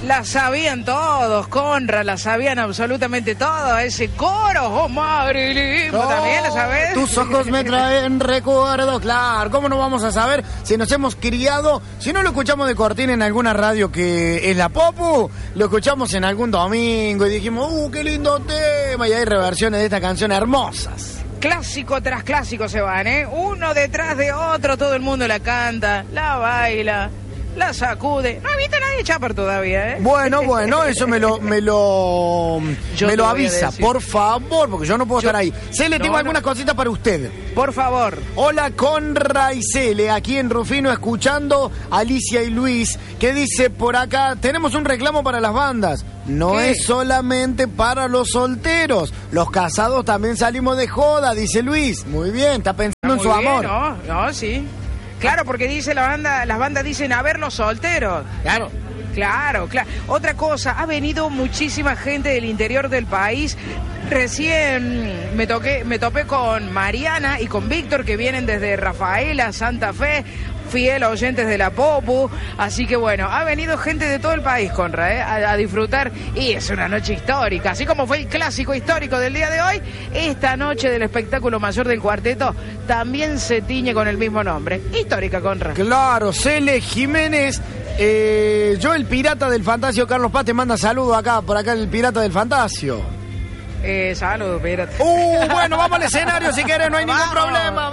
La sabían todos, Conrad, la sabían absolutamente todos. Ese coro, oh Marilyn, también la sabes. Tus ojos me traen recuerdo, claro. ¿Cómo no vamos a saber si nos hemos criado? Si no lo escuchamos de cortina en alguna radio que es la Popu, lo escuchamos en algún domingo y dijimos, qué lindo tema. Y hay reversiones de esta canción hermosas. Clásico tras clásico se van, uno detrás de otro, todo el mundo la canta, la baila, la sacude. No he visto a nadie chapar todavía, Bueno, eso me lo avisa, por favor, porque yo no puedo estar ahí. Cele, tengo algunas cositas para usted. Por favor. Hola, Conra y Cele, aquí en Rufino, escuchando a Alicia y Luis, que dice por acá, tenemos un reclamo para las bandas. No ¿Qué? es solamente para los solteros, los casados también salimos de joda, dice Luis. Muy bien, está pensando en su amor. No, sí. Claro, porque dice las bandas dicen, a ver, los solteros. Claro. Otra cosa, ha venido muchísima gente del interior del país. Recién me topé con Mariana y con Víctor, que vienen desde Rafaela, Santa Fe, fiel oyentes de la Popu. Así que bueno, ha venido gente de todo el país, Conra, a disfrutar. Y es una noche histórica. Así como fue el clásico histórico del día de hoy, esta noche del espectáculo mayor del cuarteto también se tiñe con el mismo nombre. Histórica, Conra. Claro, Cele Jiménez. Yo, el pirata del Fantasio, Carlos Paz, te manda saludos acá, por acá el pirata del Fantasio. Saludos, pirata. Bueno, vamos al escenario si querés, no hay ningún problema.